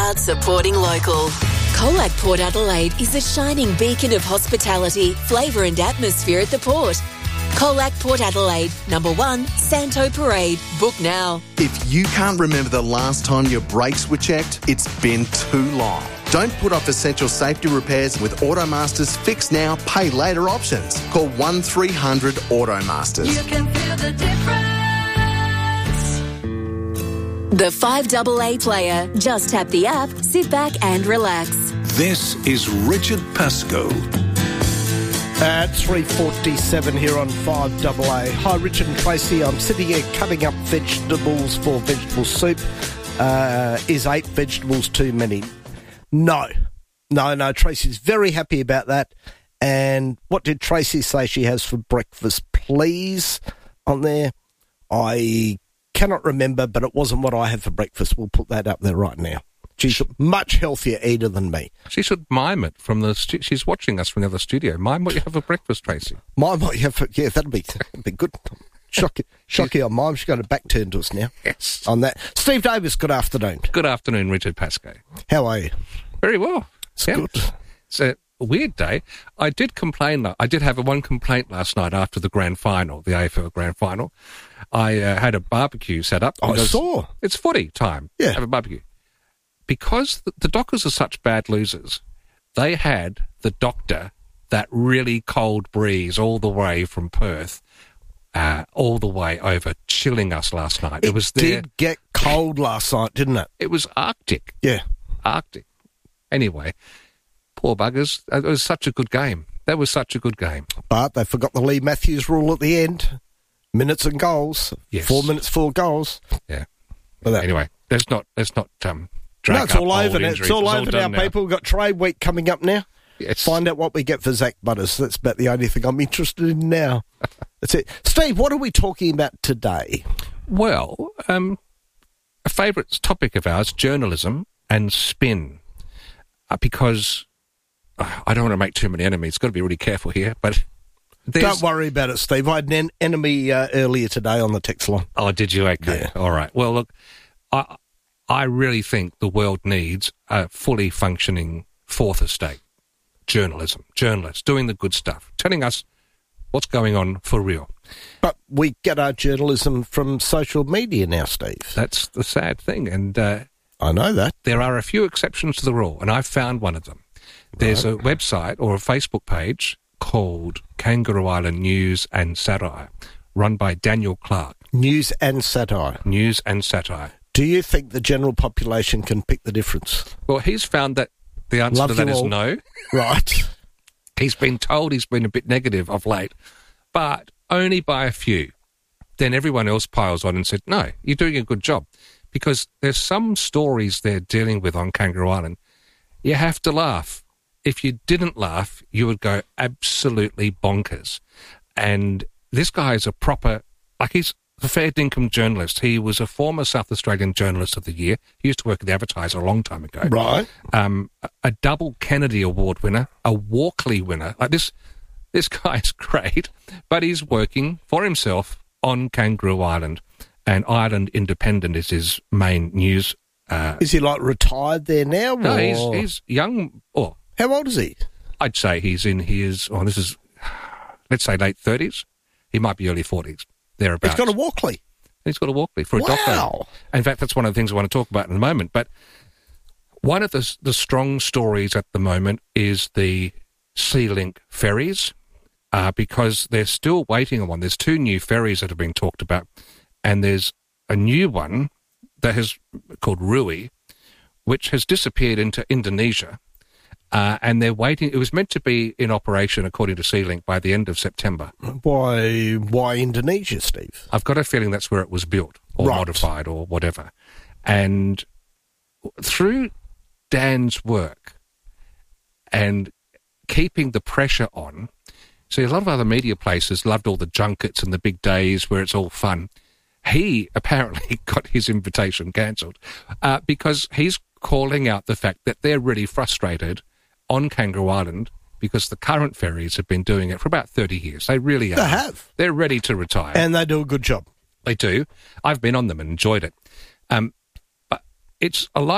about supporting local. Colac Port Adelaide is a shining beacon of hospitality, flavour and atmosphere at the port. Colac Port Adelaide, number 1, Santo Parade. Book now. If you can't remember the last time your brakes were checked, it's been too long. Don't put off essential safety repairs with Automaster's Fix Now, Pay Later options. Call 1300 Automasters. You can feel the difference. The 5AA player. Just tap the app, sit back and relax. This is Richard Pascoe. At 3:47 here on 5AA. Hi, Richard and Tracy. I'm sitting here cutting up vegetables for vegetable soup. Is 8 vegetables too many? No. Tracy's very happy about that. And what did Tracy say she has for breakfast, please, on there? I cannot remember, but it wasn't what I had for breakfast. We'll put that up there right now. She's a much healthier eater than me. She should mime it from the she's watching us from the other studio. Mime what you have for breakfast, Tracy. Mime what you have for... Yeah, that'd be good. Shocky on mime. She's going to back turn to us now. Yes. On that. Steve Davis, good afternoon. Good afternoon, Richard Pascoe. How are you? Very well. It's good. It's a weird day. I did complain. I did have one complaint last night after the grand final, the AFL grand final. I had a barbecue set up. I saw. It's footy time. Yeah. Have a barbecue. Because the Dockers are such bad losers, they had the doctor that really cold breeze all the way from Perth, all the way over, chilling us last night. It was there. Did get cold last night, didn't it? It was Arctic. Yeah. Arctic. Anyway, poor buggers. It was such a good game. That was such a good game. But they forgot the Lee Matthews rule at the end. Minutes and goals. Yes. 4 minutes, 4 goals. Yeah. But anyway, let's not no, it's all over now. It's all over now, now. people. We've got trade week coming up now. Yes. Find out what we get for Zach Butters. That's about the only thing I'm interested in now. That's it. Steve, what are we talking about today? Well, a favourite topic of ours, journalism and spin. Because I don't want to make too many enemies. Got to be really careful here, but... Don't worry about it, Steve. I had an enemy earlier today on the text line. Oh, did you? Okay. Yeah. All right. Well, look, I really think the world needs a fully functioning fourth estate. Journalism. Journalists doing the good stuff. Telling us what's going on for real. But we get our journalism from social media now, Steve. That's the sad thing. And I know that. There are a few exceptions to the rule, and I've found one of them. There's a website or a Facebook page called Kangaroo Island News and Satire, run by Daniel Clark. News and satire. News and satire. Do you think the general population can pick the difference? Well, he's found that the answer to that is no. Right. He's been told he's been a bit negative of late, but only by a few. Then everyone else piles on and said, no, you're doing a good job. Because there's some stories they're dealing with on Kangaroo Island. You have to laugh. If you didn't laugh, you would go absolutely bonkers. And this guy is a proper, he's a fair dinkum journalist. He was a former South Australian Journalist of the Year. He used to work at the Advertiser a long time ago. Right. A double Kennedy Award winner, a Walkley winner. This guy's great, but he's working for himself on Kangaroo Island. And Island Independent is his main news. Is he retired there now? No, he's young. How old is he? I'd say he's in his, let's say late 30s. He might be early 40s, thereabouts. He's got a Walkley. He's got a Walkley for a doctor. Wow. In fact, that's one of the things I want to talk about in a moment. But one of the strong stories at the moment is the Sea-Link ferries, because they're still waiting on one. There's 2 new ferries that have been talked about, and there's a new one that has called Rui, which has disappeared into Indonesia. And they're waiting. It was meant to be in operation, according to Sea-Link, by the end of September. Why Indonesia, Steve? I've got a feeling that's where it was built or modified or whatever. And through Dan's work and keeping the pressure on, see, a lot of other media places loved all the junkets and the big days where it's all fun. He apparently got his invitation cancelled because he's calling out the fact that they're really frustrated on Kangaroo Island because the current ferries have been doing it for about 30 years. They really are. They have. They're ready to retire. And they do a good job. They do. I've been on them and enjoyed it. But it's a